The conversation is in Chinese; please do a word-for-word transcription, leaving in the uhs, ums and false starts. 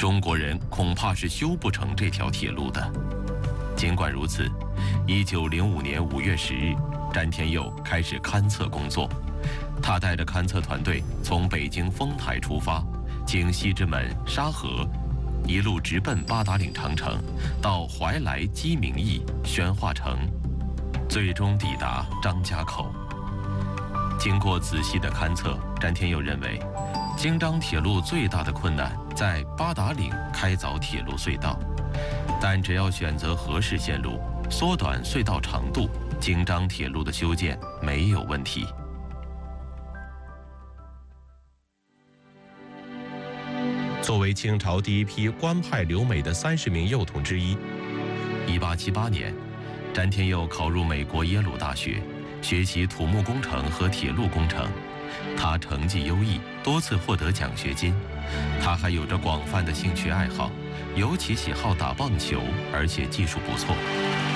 中国人恐怕是修不成这条铁路的。尽管如此，一九零五年五月十日，詹天佑开始勘测工作。他带着勘测团队从北京丰台出发，经西直门、沙河，一路直奔八达岭长城，到怀来、鸡鸣驿、宣化城，最终抵达张家口。经过仔细的勘测，詹天佑认为，京张铁路最大的困难在八达岭开凿铁路隧道，但只要选择合适线路，缩短隧道长度，京张铁路的修建没有问题。作为清朝第一批官派留美的三十名幼童之一，一八七八年，詹天佑考入美国耶鲁大学，学习土木工程和铁路工程。他成绩优异，多次获得奖学金。他还有着广泛的兴趣爱好，尤其喜好打棒球，而且技术不错。